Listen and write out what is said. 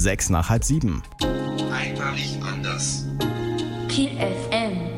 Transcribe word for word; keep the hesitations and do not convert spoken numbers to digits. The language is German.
sechs nach halb sieben. Einmalig anders. Kiel F M